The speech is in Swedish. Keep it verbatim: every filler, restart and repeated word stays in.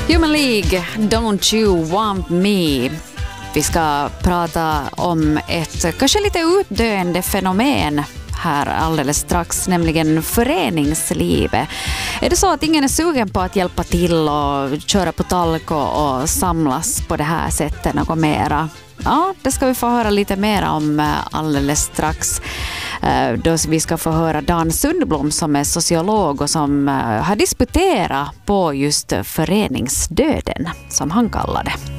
Human League, Don't You Want Me. Vi ska prata om ett kanske lite utdöende fenomen här alldeles strax, nämligen föreningslivet. Är det så att ingen är sugen på att hjälpa till och köra på talk och, och samlas på det här sättet något mera? Ja, det ska vi få höra lite mer om alldeles strax. Då vi ska få höra Dan Sundblom som är sociolog och som har disputerat på just föreningsdöden, som han kallar det.